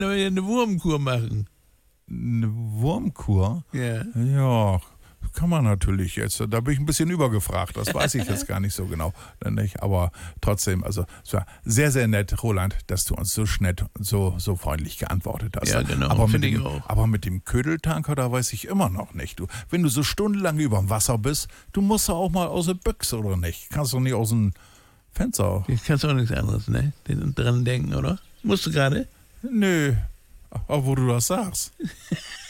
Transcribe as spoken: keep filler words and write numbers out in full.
eine Wurmkur machen. Eine Wurmkur? Ja. Ja, kann man natürlich jetzt. Da bin ich ein bisschen übergefragt. Das weiß ich jetzt gar nicht so genau. Nicht? Aber trotzdem, also es war sehr, sehr nett, Roland, dass du uns so schnell und so, so freundlich geantwortet hast. Ja, genau. Aber mit, Finde ich dem, auch. aber mit dem Ködeltanker, da weiß ich immer noch nicht. Du, wenn du so stundenlang über dem Wasser bist, du musst ja auch mal aus der Büchse, oder nicht? Kannst du nicht aus dem Fenster? Jetzt kannst du auch nichts anderes, ne? Dran denken, oder? Musst du gerade? Nö. Aber wo du das sagst.